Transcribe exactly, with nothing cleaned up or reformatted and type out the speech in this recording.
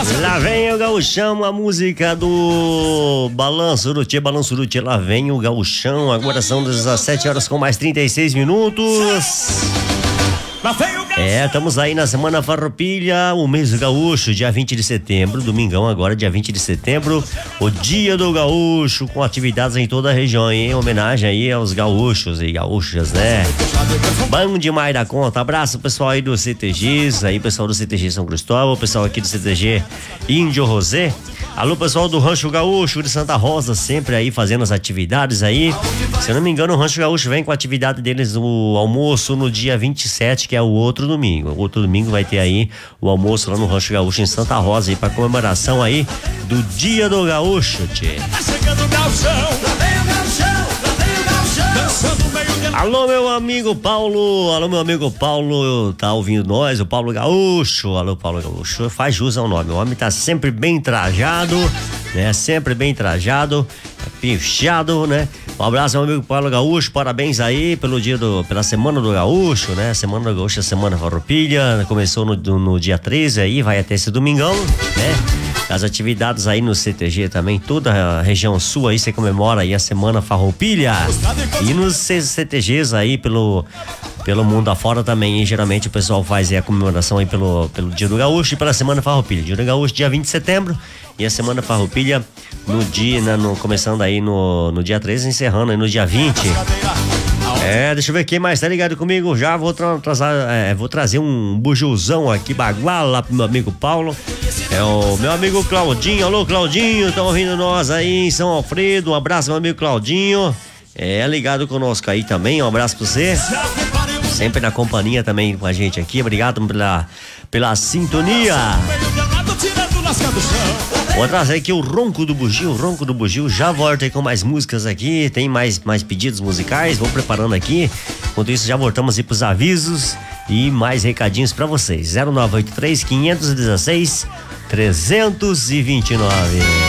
Lá vem o gauchão, a música do Balanço do Tchê, Balanço do Tchê. Lá vem o gauchão, agora são dezessete horas com mais trinta e seis minutos. É, estamos aí na Semana Farroupilha, o mês do gaúcho, dia vinte de setembro, domingão agora, dia vinte de setembro, o dia do gaúcho, com atividades em toda a região, em homenagem aí aos gaúchos e gaúchas, né? Bom demais da conta, abraço pessoal aí do C T Gs, aí pessoal do C T G São Cristóvão, pessoal aqui do C T G Índio Rosé, alô pessoal do Rancho Gaúcho de Santa Rosa, sempre aí fazendo as atividades aí. Se eu não me engano, o Rancho Gaúcho vem com a atividade deles no almoço no dia vinte e sete, que é o outro domingo. O outro domingo vai ter aí o almoço lá no Rancho Gaúcho em Santa Rosa aí pra comemoração aí do Dia do Gaúcho, tchê. Alô, meu amigo Paulo, alô, meu amigo Paulo, tá ouvindo nós, o Paulo Gaúcho, alô, Paulo Gaúcho, faz jus ao nome, o homem tá sempre bem trajado, né, sempre bem trajado, pinchado, né, um abraço, meu amigo Paulo Gaúcho, parabéns aí pelo dia do, pela Semana do Gaúcho, né, Semana do Gaúcho, a Semana Farroupilha, começou no, no dia treze aí, vai até esse domingão, né. As atividades aí no C T G também, toda a região sul aí você comemora aí a Semana Farroupilha. E nos C T Gs aí pelo, pelo mundo afora também, hein? Geralmente o pessoal faz aí a comemoração aí pelo, pelo Dia do Gaúcho e pela Semana Farroupilha. Dia do Gaúcho dia vinte de setembro e a Semana Farroupilha no dia, né, no, começando aí no, no dia treze, encerrando aí no dia vinte. É, deixa eu ver quem mais tá ligado comigo. Já vou, tra trazer, é, vou trazer um bujuzão aqui, bagual lá pro meu amigo Paulo. É o meu amigo Claudinho. Alô, Claudinho, estão ouvindo nós aí em São Alfredo. Um abraço, meu amigo Claudinho. É, ligado conosco aí também. Um abraço pra você. Sempre na companhia também com a gente aqui. Obrigado pela, pela sintonia. Vou trazer aqui o Ronco do Bugio, o Ronco do Bugio. Já volto aí com mais músicas aqui. Tem mais, mais pedidos musicais. Vou preparando aqui. Enquanto isso, já voltamos aí pros avisos e mais recadinhos pra vocês. zero nove oito três, quinhentos e dezesseis, trezentos e vinte e nove.